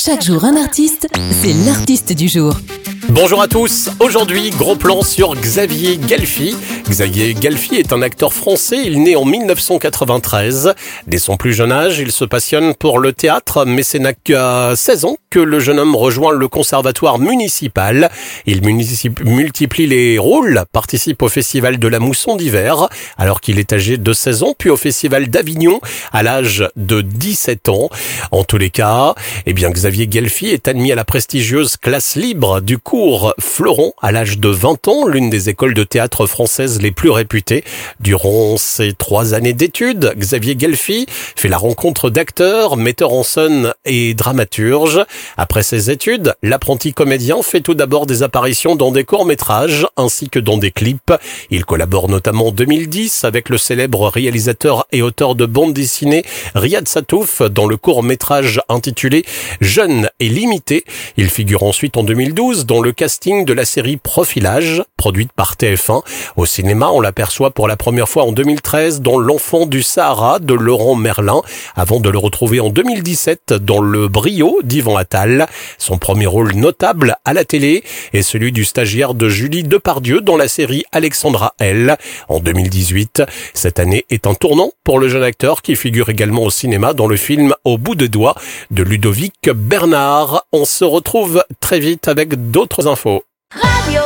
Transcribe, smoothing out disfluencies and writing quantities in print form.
Chaque jour un artiste, c'est l'artiste du jour. Bonjour à tous, aujourd'hui gros plan sur Xavier Galfi. Xavier Galfi est un acteur français, il naît en 1993. Dès son plus jeune âge, il se passionne pour le théâtre, mais c'est qu'à 16 ans que le jeune homme rejoint le conservatoire municipal. Il multiplie les rôles, participe au festival de la Mousson d'hiver, alors qu'il est âgé de 16 ans, puis au festival d'Avignon à l'âge de 17 ans. En tous les cas, Xavier Galfi est admis à la prestigieuse classe libre du cours Fleuron à l'âge de 20 ans, l'une des écoles de théâtre françaises les plus réputées. Durant ses 3 années d'études, Xavier Galfi fait la rencontre d'acteurs, metteurs en scène et dramaturges. Après ses études, l'apprenti comédien fait tout d'abord des apparitions dans des courts-métrages ainsi que dans des clips. Il collabore notamment en 2010 avec le célèbre réalisateur et auteur de bande dessinée Riyad Sattouf dans le court-métrage intitulé Jeune et limité. Il figure ensuite en 2012 dans le casting de la série Profilage, produite par TF1. Au cinéma, on l'aperçoit pour la première fois en 2013 dans L'Enfant du Sahara de Laurent Merlin, avant de le retrouver en 2017 dans Le Brio d'Yvan Attal. Son premier rôle notable à la télé est celui du stagiaire de Julie Depardieu dans la série Alexandra L. En 2018, cette année est un tournant pour le jeune acteur qui figure également au cinéma dans le film Au bout de doigts de Ludovic Bernard. On se retrouve très vite avec d'autres infos. Radio